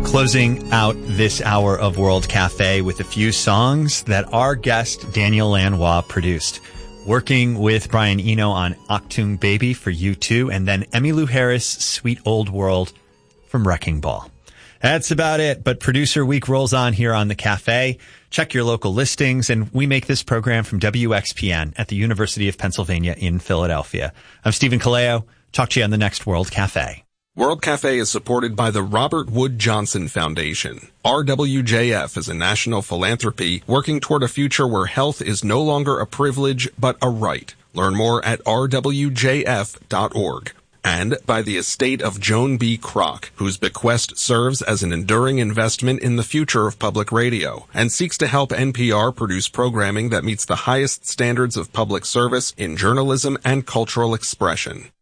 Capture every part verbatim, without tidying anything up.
Closing out this hour of World Cafe with a few songs that our guest Daniel Lanois produced. Working with Brian Eno on Achtung Baby for U two, and then Emmylou Harris' Sweet Old World from Wrecking Ball. That's about it, but Producer Week rolls on here on the Cafe. Check your local listings, and we make this program from W X P N at the University of Pennsylvania in Philadelphia. I'm Stephen Kaleo. Talk to you on the next World Cafe. World Cafe is supported by the Robert Wood Johnson Foundation. R W J F is a national philanthropy working toward a future where health is no longer a privilege but a right. Learn more at r w j f dot org. And by the estate of Joan B. Kroc, whose bequest serves as an enduring investment in the future of public radio and seeks to help N P R produce programming that meets the highest standards of public service in journalism and cultural expression.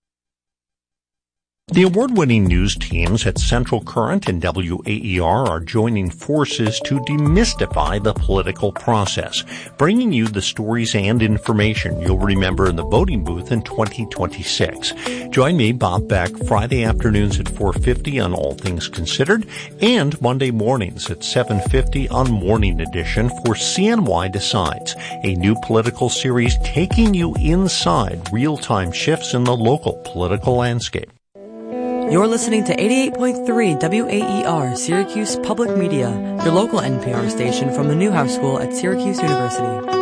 The award-winning news teams at Central Current and W A E R are joining forces to demystify the political process, bringing you the stories and information you'll remember in the voting booth in twenty twenty-six. Join me, Bob Beck, Friday afternoons at four fifty on All Things Considered, and Monday mornings at seven fifty on Morning Edition for C N Y Decides, a new political series taking you inside real-time shifts in the local political landscape. You're listening to eighty-eight point three W A E R, Syracuse Public Media, your local N P R station from the Newhouse School at Syracuse University.